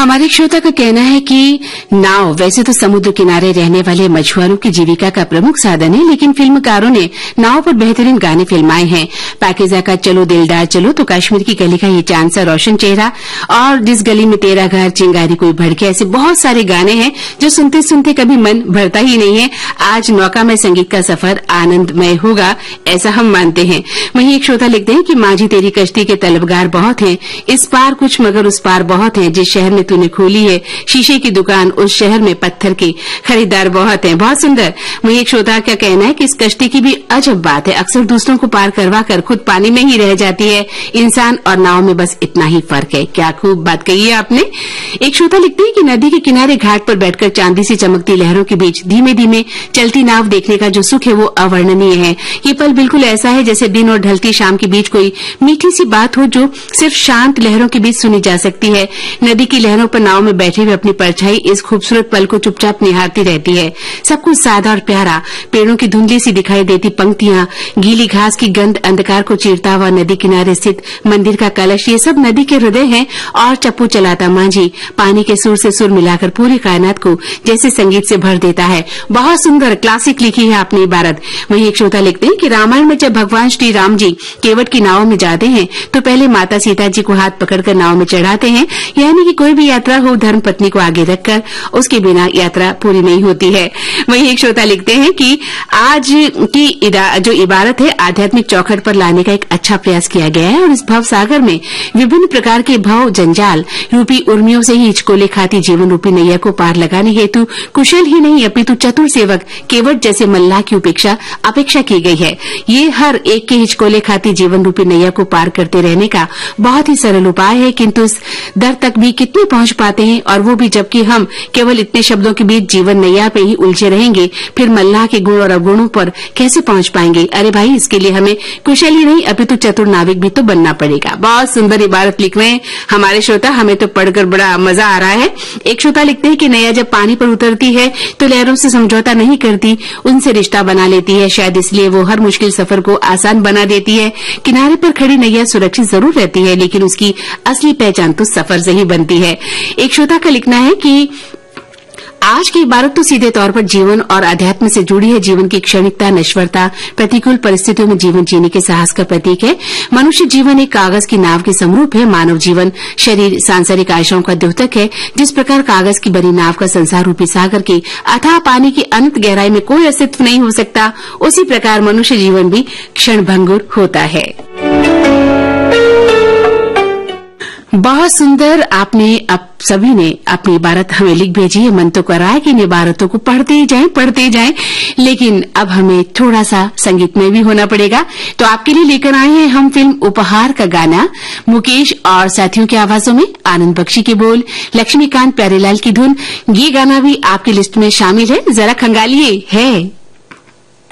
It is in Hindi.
हमारे श्रोता का कहना है कि नाव वैसे तो समुद्र किनारे रहने वाले मछुआरों की जीविका का प्रमुख साधन है, लेकिन फिल्मकारों ने नाव पर बेहतरीन गाने फिल्माए हैं। पाकीज़ा का चलो दिलदार चलो, तो कश्मीर की गली का ये चांद सा रोशन चेहरा, और जिस गली में तेरा घर, चिंगारी कोई भड़के, ऐसे बहुत सारे गाने हैं जो सुनते सुनते कभी मन भरता ही नहीं है। आज नौका में संगीत का सफर आनंदमय होगा, ऐसा हम मानते हैं। वहीं एक श्रोता लिखते हैं कि माझी तेरी कश्ती के तलबगार बहुत हैं, इस पार कुछ मगर उस पार बहुत हैं, जिस शहर में तूने खोली है शीशे की दुकान, उस शहर में पत्थर के खरीदार बहुत हैं। बहुत सुंदर। वहीं एक श्रोता का कहना है कि इस कश्ती की भी अजब बात है, अक्सर दूसरों को पार करवा कर खुद पानी में ही रह जाती है। इंसान और नाव में बस इतना ही फर्क है। क्या खूब बात कही है आपने। एक श्रोता लिखते हैं कि नदी के किनारे घाट पर बैठकर चांदी सी चमकती लहरों के बीच धीमे धीमे चलती नाव देखने का जो सुख है वो अवर्णनीय है। ये पल बिल्कुल ऐसा है जैसे दिन और ढलती शाम के बीच कोई मीठी सी बात हो जो सिर्फ शांत लहरों के बीच सुनी जा सकती है। नदी की लहरों पर नाव में बैठे हुए अपनी परछाई इस खूबसूरत पल को चुपचाप निहारती रहती है। सब कुछ सादा और प्यारा, पेड़ों की धुंधली सी दिखाई देती पंक्तियां, गीली घास की गंध, अंधकार को चीरता हुआ नदी किनारे स्थित मंदिर का कलश, ये सब नदी के हृदय है। और चप्पू चलाता मांझी पानी के सुर से सुर मिलाकर पूरी कायनात को जैसे संगीत से भर देता है। बहुत सुंदर क्लासिक लिखी है आपने इबारत। वहीं एक श्रोता लिखते हैं कि रामायण में जब भगवान श्री राम जी केवट की नाव में जाते हैं तो पहले माता सीता जी को हाथ पकड़कर नाव में चढ़ाते हैं, यानी कि कोई भी यात्रा हो धर्म पत्नी को आगे रखकर, उसके बिना यात्रा पूरी नहीं होती है। वहीं एक श्रोता लिखते हैं कि आज की जो इबारत है आध्यात्मिक चौखट पर लाने का एक अच्छा प्रयास किया गया है, और इस भव सागर में विभिन्न प्रकार के भव जंजाल रूपी उर्मियों से ही हिचकोले खाती जीवन रूपी नैया को पार लगाने हेतु कुशल ही नहीं अपितु चतुर सेवक केवट जैसे मल्लाह की अपेक्षा की गई है। ये हर एक के हिचकोले खाती जीवन रूपी नैया को पार करते रहने का बहुत ही सरल उपाय है, किंतु इस दर तक भी कितने पहुंच पाते हैं, और वो भी जबकि हम केवल इतने शब्दों के बीच जीवन नैया पे ही उलझे रहेंगे, फिर मल्लाह के गुण और अवगुणों पर कैसे पहुंच पाएंगे। अरे भाई, इसके लिए हमें कुशल ही नहीं अपितु चतुर नाविक भी तो बनना पड़ेगा। बहुत सुंदर इबारत लिख रहे हैं हमारे श्रोता, हमें तो पढ़कर बड़ा मजा आ रहा है। एक श्रोता लिखते हैं कि नैया जब पानी पर उतरती है तो लहरों से समझौता नहीं करती, उनसे रिश्ता बना लेती है। शायद इसलिए वो हर मुश्किल सफर को आसान बना देती है। किनारे पर खड़ी नैया सुरक्षित जरूर रहती है, लेकिन उसकी असली पहचान तो सफर से ही बनती है। एक श्रोता का लिखना है कि आज की इबारत तो सीधे तौर पर जीवन और अध्यात्म से जुड़ी है। जीवन की क्षणिकता, नश्वरता, प्रतिकूल परिस्थितियों में जीवन जीने के साहस का प्रतीक है। मनुष्य जीवन एक कागज की नाव के समरूप है। मानव जीवन शरीर सांसारिक आशाओं का द्योतक है। जिस प्रकार कागज की बनी नाव का संसार रूपी सागर के अथाह पानी की अनंत गहराई में कोई अस्तित्व नहीं हो सकता, उसी प्रकार मनुष्य जीवन भी क्षणभंगुर होता है। बहुत सुंदर। आपने अब सभी ने अपनी इबारत हमें लिख भेजी है। मन तो कर रहा है कि इन इबारतों को पढ़ते ही जाएं, लेकिन अब हमें थोड़ा सा संगीतमय भी होना पड़ेगा। तो आपके लिए लेकर आए हैं हम फिल्म उपहार का गाना, मुकेश और साथियों की आवाजों में, आनंद बख्शी के बोल, लक्ष्मीकांत प्यारेलाल की धुन। ये गाना भी आपकी लिस्ट में शामिल है, जरा खंगालिए। है